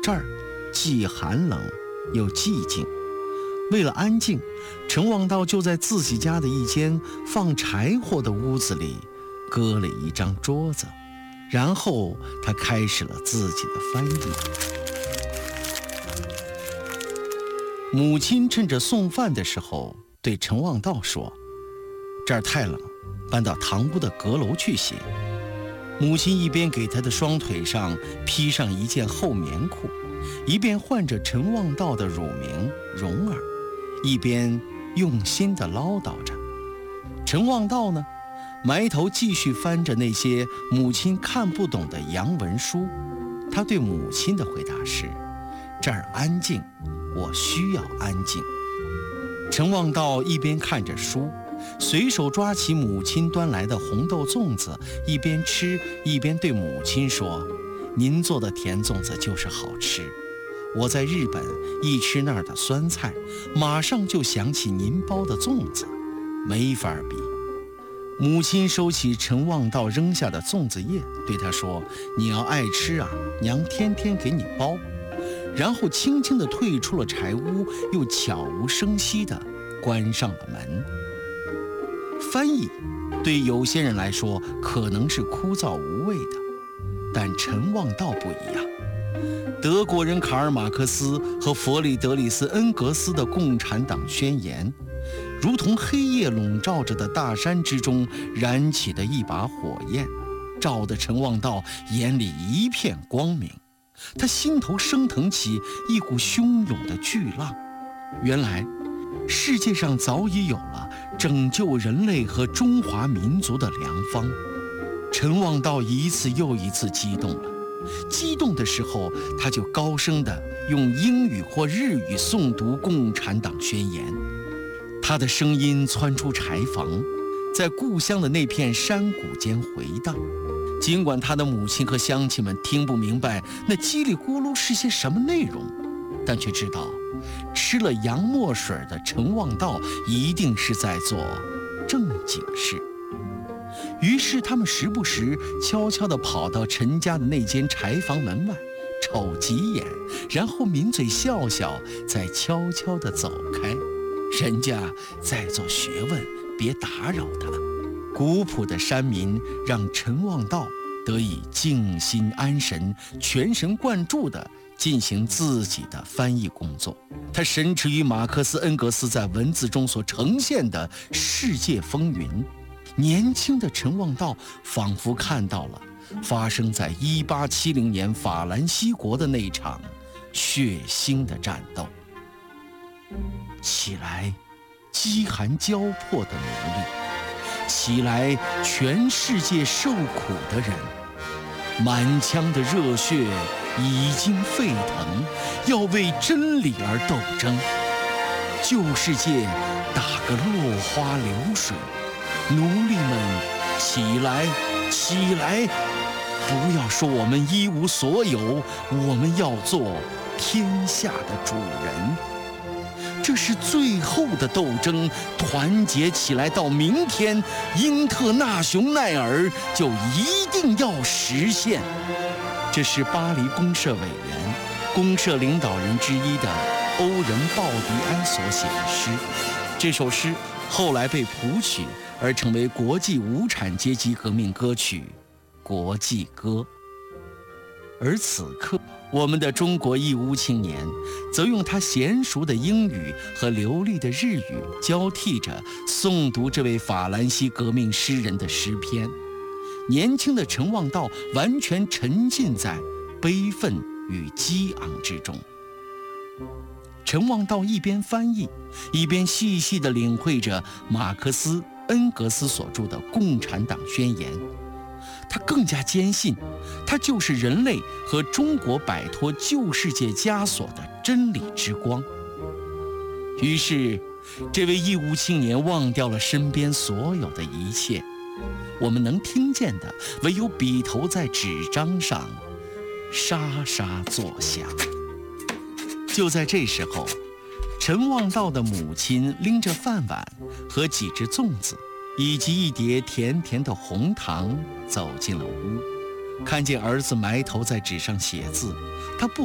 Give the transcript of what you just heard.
这儿既寒冷又寂静。为了安静，陈望道就在自己家的一间放柴火的屋子里搁了一张桌子，然后他开始了自己的翻译。母亲趁着送饭的时候对陈望道说：“这儿太冷，搬到堂屋的阁楼去写。”母亲一边给他的双腿上披上一件厚棉裤，一边唤着陈望道的乳名蓉儿，一边用心地唠叨着。陈望道呢，埋头继续翻着那些母亲看不懂的洋文书。他对母亲的回答是：“这儿安静，我需要安静。”陈望道一边看着书，随手抓起母亲端来的红豆粽子，一边吃一边对母亲说：“您做的甜粽子就是好吃。我在日本一吃那儿的酸菜，马上就想起您包的粽子，没法比。”母亲收起陈望道扔下的粽子叶，对他说：“你要爱吃啊，娘天天给你包。”然后轻轻地退出了柴屋，又悄无声息地关上了门。翻译对有些人来说可能是枯燥无味的，但陈望道不一样。德国人卡尔马克思和弗里德里斯恩格斯的共产党宣言，如同黑夜笼罩着的大山之中燃起的一把火焰，照得陈望道眼里一片光明。他心头升腾起一股汹涌的巨浪。原来世界上早已有了拯救人类和中华民族的良方。陈望道一次又一次激动了，激动的时候他就高声地用英语或日语诵读共产党宣言。他的声音窜出柴房，在故乡的那片山谷间回荡。尽管他的母亲和乡亲们听不明白那叽里咕噜是些什么内容，但却知道吃了洋墨水的陈望道一定是在做正经事。于是他们时不时悄悄地跑到陈家的那间柴房门外，瞅几眼，然后抿嘴笑笑，再悄悄地走开。人家在做学问，别打扰他。古朴的山民让陈望道得以静心安神，全神贯注地进行自己的翻译工作。他神驰于马克思恩格斯在文字中所呈现的世界风云。年轻的陈望道仿佛看到了发生在1870年法兰西国的那场血腥的战斗。起来，饥寒交迫的奴隶！起来，全世界受苦的人！满腔的热血已经沸腾，要为真理而斗争。旧世界打个落花流水，奴隶们起来，起来！不要说我们一无所有，我们要做天下的主人。这是最后的斗争，团结起来到明天，英特纳雄耐尔就一定要实现。这是巴黎公社委员、公社领导人之一的欧仁·鲍迪埃所写的诗。这首诗后来被谱曲，而成为国际无产阶级革命歌曲《国际歌》。而此刻，我们的中国义乌青年则用他娴熟的英语和流利的日语交替着诵读这位法兰西革命诗人的诗篇。年轻的陈望道完全沉浸在悲愤与激昂之中。陈望道一边翻译，一边细细地领会着马克思、恩格斯所著的《共产党宣言》。他更加坚信，它就是人类和中国摆脱旧世界枷锁的真理之光。于是，这位义乌青年忘掉了身边所有的一切，我们能听见的唯有笔头在纸张上沙沙作响。就在这时候，陈望道的母亲拎着饭碗和几只粽子以及一碟甜甜的红糖走进了屋，看见儿子埋头在纸上写字，他不